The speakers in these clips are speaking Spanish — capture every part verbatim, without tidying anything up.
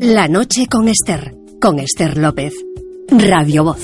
La noche con Esther, con Esther López, Radio Voz.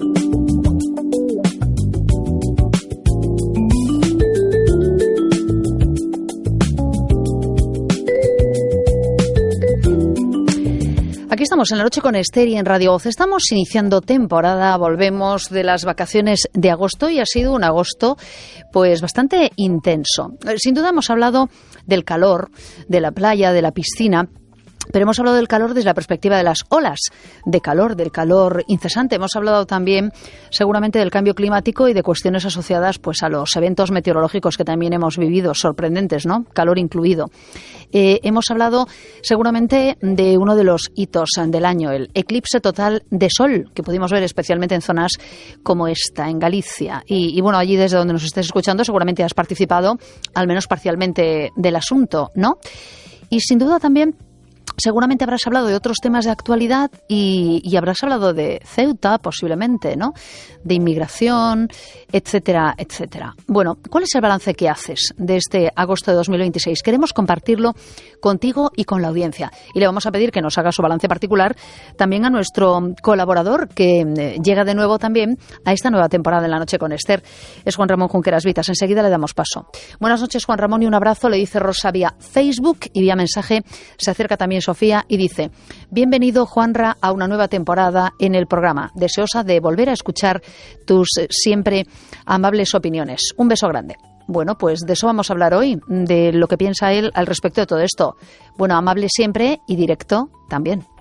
Aquí estamos en La Noche con Esther y en Radio Voz. Estamos iniciando temporada, volvemos de las vacaciones de agosto y ha sido un agosto pues bastante intenso. Sin duda hemos hablado del calor, de la playa, de la piscina. Pero hemos hablado del calor desde la perspectiva de las olas de calor, del calor incesante. Hemos hablado también seguramente del cambio climático y de cuestiones asociadas pues a los eventos meteorológicos que también hemos vivido, sorprendentes, ¿no? Calor incluido. Eh, hemos hablado seguramente de uno de los hitos del año, el eclipse total de sol, que pudimos ver especialmente en zonas como esta, en Galicia. Y, y bueno, allí desde donde nos estés escuchando seguramente has participado, al menos parcialmente, del asunto, ¿no? Y sin duda también seguramente habrás hablado de otros temas de actualidad y, y habrás hablado de Ceuta, posiblemente, ¿no? De inmigración, etcétera, etcétera. Bueno, ¿cuál es el balance que haces de este agosto de dos mil veintiséis? Queremos compartirlo contigo y con la audiencia. Y le vamos a pedir que nos haga su balance particular también a nuestro colaborador, que eh, llega de nuevo también a esta nueva temporada en La Noche con Esther. Es Juan Ramón Junqueras Vitas. Enseguida le damos paso. Buenas noches, Juan Ramón, y un abrazo. Le dice Rosa vía Facebook y vía mensaje. Se acerca también Sofía y dice: bienvenido, Juanra, a una nueva temporada en el programa. Deseosa de volver a escuchar tus eh, siempre amables opiniones. Un beso grande. Bueno, pues de eso vamos a hablar hoy, de lo que piensa él al respecto de todo esto. Bueno, amable siempre y directo también.